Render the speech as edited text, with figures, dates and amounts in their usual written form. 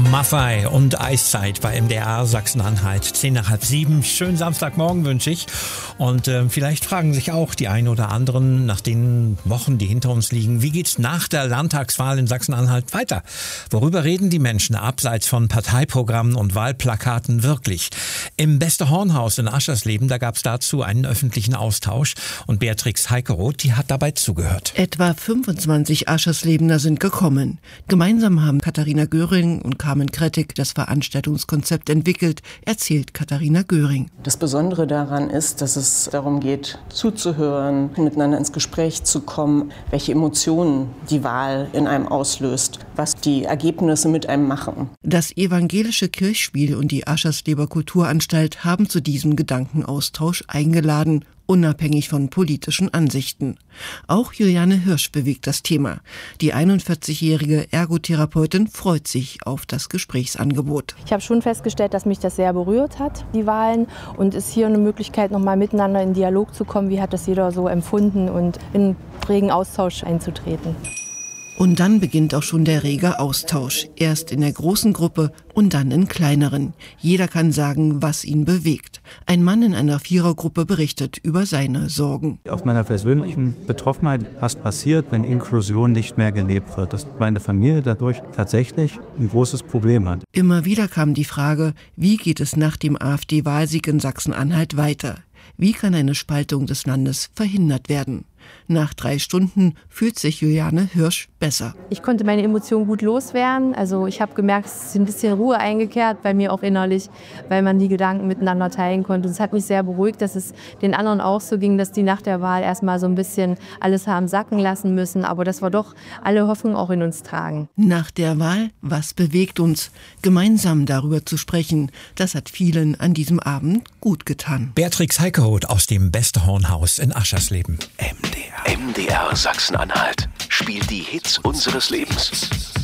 Maffay und Eiszeit bei MDR Sachsen-Anhalt. 6:10. Schönen Samstagmorgen wünsche ich. Und vielleicht fragen sich auch die einen oder anderen nach den Wochen, die hinter uns liegen, wie geht's nach der Landtagswahl in Sachsen-Anhalt weiter? Worüber reden die Menschen abseits von Parteiprogrammen und Wahlplakaten wirklich? Im Beste Hornhaus in Aschersleben, da gab's dazu einen öffentlichen Austausch und Beatrix Heikeroth, die hat dabei zugehört. Etwa 25 Ascherslebener sind gekommen. Gemeinsam haben Katharina Göring und Carmen Krettig das Veranstaltungskonzept entwickelt, erzählt Katharina Göring. Das Besondere daran ist, dass es darum geht, zuzuhören, miteinander ins Gespräch zu kommen, welche Emotionen die Wahl in einem auslöst, was die Ergebnisse mit einem machen. Das Evangelische Kirchspiel und die Aschersleber Kulturanstalt haben zu diesem Gedankenaustausch eingeladen, unabhängig von politischen Ansichten. Auch Juliane Hirsch bewegt das Thema. Die 41-jährige Ergotherapeutin freut sich auf das Gesprächsangebot. Ich habe schon festgestellt, dass mich das sehr berührt hat, die Wahlen. Und ist hier eine Möglichkeit, nochmal miteinander in Dialog zu kommen. Wie hat das jeder so empfunden und in regen Austausch einzutreten. Und dann beginnt auch schon der rege Austausch. Erst in der großen Gruppe und dann in kleineren. Jeder kann sagen, was ihn bewegt. Ein Mann in einer Vierergruppe berichtet über seine Sorgen. Auf meiner persönlichen Betroffenheit, was passiert, wenn Inklusion nicht mehr gelebt wird. Dass meine Familie dadurch tatsächlich ein großes Problem hat. Immer wieder kam die Frage, wie geht es nach dem AfD-Wahlsieg in Sachsen-Anhalt weiter? Wie kann eine Spaltung des Landes verhindert werden? Nach 3 Stunden fühlt sich Juliane Hirsch besser. Ich konnte meine Emotionen gut loswerden. Also ich habe gemerkt, es ist ein bisschen Ruhe eingekehrt, bei mir auch innerlich, weil man die Gedanken miteinander teilen konnte. Und es hat mich sehr beruhigt, dass es den anderen auch so ging, dass die nach der Wahl erstmal so ein bisschen alles haben sacken lassen müssen. Aber dass wir doch alle Hoffnung auch in uns tragen. Nach der Wahl, was bewegt uns? Gemeinsam darüber zu sprechen, das hat vielen an diesem Abend gut getan. Beatrix Heikeroth aus dem Beste Hornhaus in Aschersleben. MDR Sachsen-Anhalt spielt die Hits unseres Lebens.